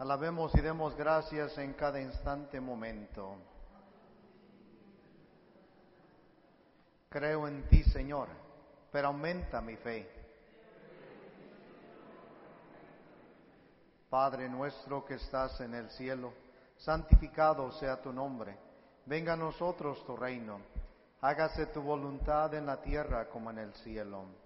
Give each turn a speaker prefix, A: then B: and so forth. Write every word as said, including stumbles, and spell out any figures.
A: Alabemos y demos gracias en cada instante momento. Creo en ti, Señor, pero aumenta mi fe. Padre nuestro que estás en el cielo, santificado sea tu nombre. Venga a nosotros tu reino. Hágase tu voluntad en la tierra como en el cielo.